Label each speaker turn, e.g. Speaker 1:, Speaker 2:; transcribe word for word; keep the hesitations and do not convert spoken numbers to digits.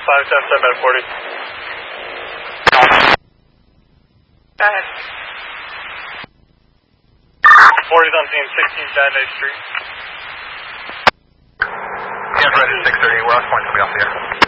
Speaker 1: five seven seven at forty.
Speaker 2: Go ahead.
Speaker 1: forty's on scene, sixteen Band Aid Street.
Speaker 3: Can't ready six thirty, West Point, coming off the air.